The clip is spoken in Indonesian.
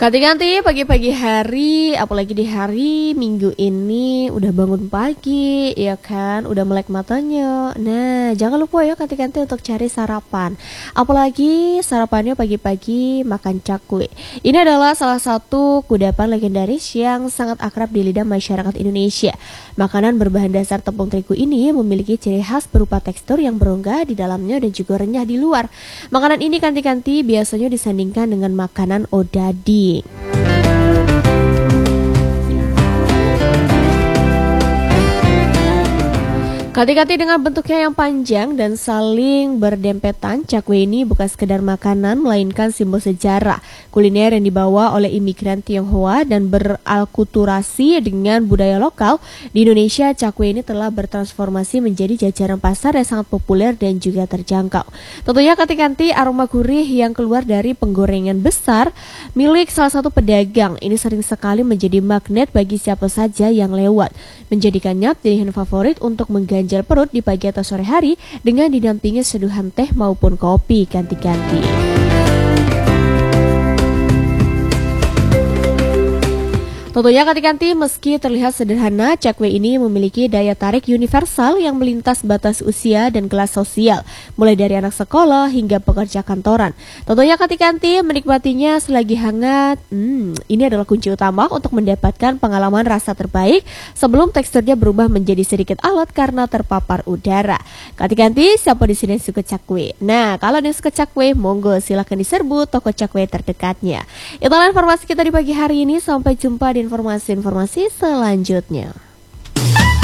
Ganti-ganti pagi-pagi hari, apalagi di hari Minggu ini udah bangun pagi, ya kan? Udah melek matanya. Nah, jangan lupa ya ganti-ganti untuk cari sarapan. Apalagi sarapannya pagi-pagi makan cakwe. Ini adalah salah satu kudapan legendaris yang sangat akrab di lidah masyarakat Indonesia. Makanan berbahan dasar tepung terigu ini memiliki ciri khas berupa tekstur yang berongga di dalamnya dan juga renyah di luar. Makanan ini ganti-ganti biasanya disandingkan dengan makanan odading. Ganti-ganti dengan bentuknya yang panjang dan saling berdempetan, cakwe ini bukan sekedar makanan melainkan simbol sejarah kuliner yang dibawa oleh imigran Tionghoa dan beralkulturasi dengan budaya lokal. Di Indonesia, cakwe ini telah bertransformasi menjadi jajanan pasar yang sangat populer dan juga terjangkau. Tentunya ganti-ganti aroma gurih yang keluar dari penggorengan besar milik salah satu pedagang ini sering sekali menjadi magnet bagi siapa saja yang lewat, menjadikannya pilihan favorit untuk mengganjal perut di pagi atau sore hari dengan didampingi seduhan teh maupun kopi ganti-ganti. Tentunya ganti-ganti meski terlihat sederhana, cakwe ini memiliki daya tarik universal yang melintas batas usia dan kelas sosial, mulai dari anak sekolah hingga pekerja kantoran. Tentunya ganti-ganti menikmatinya selagi hangat. Ini adalah kunci utama untuk mendapatkan pengalaman rasa terbaik sebelum teksturnya berubah menjadi sedikit alot karena terpapar udara. Ganti-ganti, siapa di sini yang suka cakwe? Nah, kalau yang suka cakwe, monggo silahkan diserbu toko cakwe terdekatnya. Itulah informasi kita di pagi hari ini. Sampai jumpa di informasi-informasi selanjutnya.